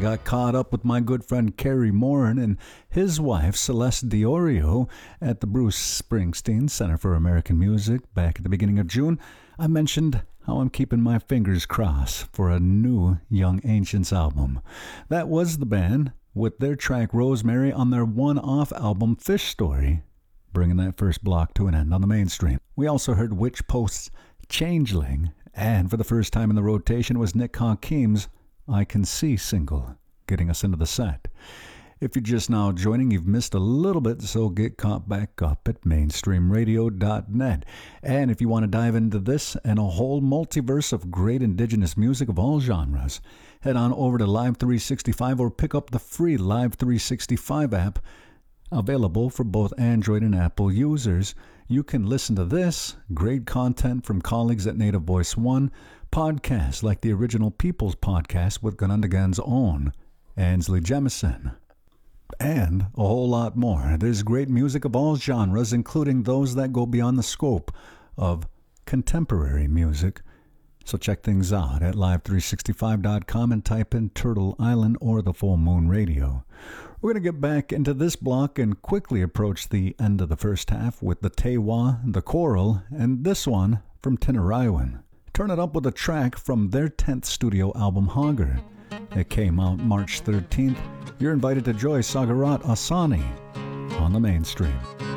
got caught up with my good friend Kerry Morin and his wife Celeste Diorio at the Bruce Springsteen Center for American Music back at the beginning of June. I mentioned how I'm keeping my fingers crossed for a new Young Ancients album. That was the band with their track Rosemary on their one-off album Fish Story, bringing that first block to an end on the mainstream. We also heard Witch Post's Changeling, and for the first time in the rotation was Nick Hakim's I Can See single, getting us into the set. If you're just now joining, you've missed a little bit, so get caught back up at mainstreamradio.net. And if you want to dive into this and a whole multiverse of great indigenous music of all genres, head on over to Live 365 or pick up the free Live 365 app, available for both Android and Apple users. You can listen to this, great content from colleagues at Native Voice One, podcasts like the Original Peoples podcast with Ganundagan's own Ansley Jemison, and a whole lot more. There's great music of all genres, including those that go beyond the scope of contemporary music. So check things out at live365.com and type in Turtle Island or the Full Moon Radio. We're going to get back into this block and quickly approach the end of the first half with the Tewa, the Choral, and this one from Tinariwen. Turn it up with a track from their 10th studio album, Hagar. It came out March 13th. You're invited to join Sagarat Asani on the mainstream.